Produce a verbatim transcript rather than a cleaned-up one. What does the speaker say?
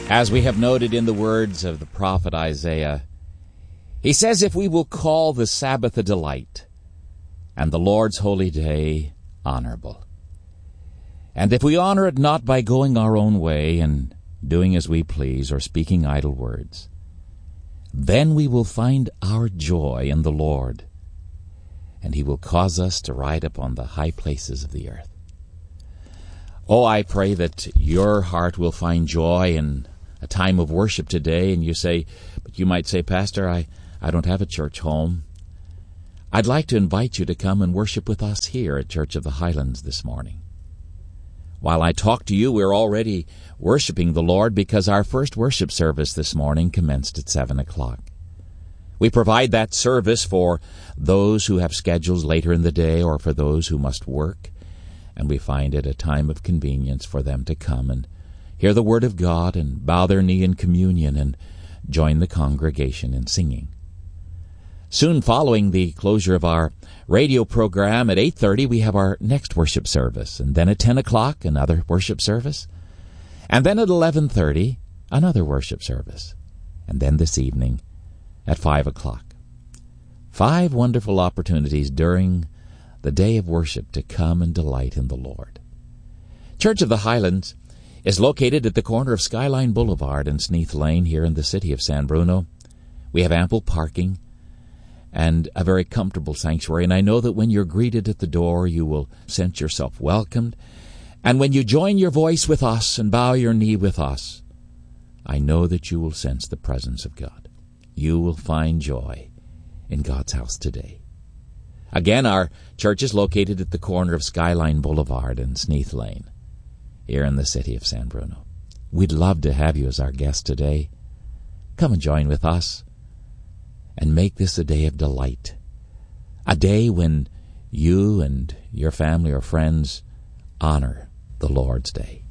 As we have noted in the words of the prophet Isaiah, he says, if we will call the Sabbath a delight, and the Lord's holy day honorable, and if we honor it not by going our own way and doing as we please or speaking idle words, then we will find our joy in the Lord, and he will cause us to ride upon the high places of the earth. Oh, I pray that your heart will find joy in a time of worship today. And you say, but you might say, Pastor, I, I don't have a church home. I'd like to invite you to come and worship with us here at Church of the Highlands this morning. While I talk to you, we're already worshiping the Lord because our first worship service this morning commenced at seven o'clock. We provide that service for those who have schedules later in the day or for those who must work, and we find it a time of convenience for them to come and hear the Word of God and bow their knee in communion and join the congregation in singing. Soon following the closure of our radio program at eight thirty, we have our next worship service, and then at ten o'clock, another worship service, and then at eleven thirty, another worship service, and then this evening at five o'clock. Five wonderful opportunities during the day of worship to come and delight in the Lord. Church of the Highlands is located at the corner of Skyline Boulevard and Sneath Lane here in the city of San Bruno. We have ample parking and a very comfortable sanctuary, and I know that when you're greeted at the door, you will sense yourself welcomed. And when you join your voice with us and bow your knee with us, I know that you will sense the presence of God. You will find joy in God's house today. Again, our church is located at the corner of Skyline Boulevard and Sneath Lane here in the city of San Bruno. We'd love to have you as our guest today. Come and join with us and make this a day of delight, a day when you and your family or friends honor the Lord's day.